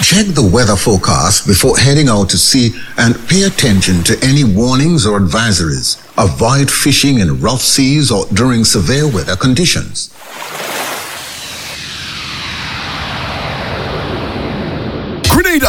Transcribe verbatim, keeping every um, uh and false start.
Check the weather forecast before heading out to sea and pay attention to any warnings or advisories. Avoid fishing in rough seas or during severe weather conditions.